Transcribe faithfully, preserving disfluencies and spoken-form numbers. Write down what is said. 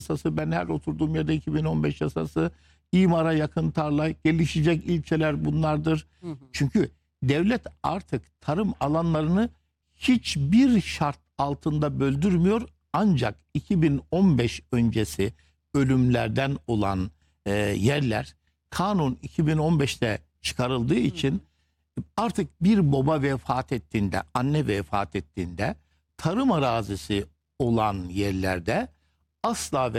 yasası, ben her oturduğum yerde iki bin on beş yasası, imara yakın tarla, gelişecek ilçeler bunlardır. Hı hı. Çünkü devlet artık tarım alanlarını hiçbir şart altında böldürmüyor. Ancak iki bin on beş öncesi ölümlerden olan e, yerler kanun iki bin on beşte çıkarıldığı için artık bir baba vefat ettiğinde, anne vefat ettiğinde tarım arazisi olan yerlerde asla ve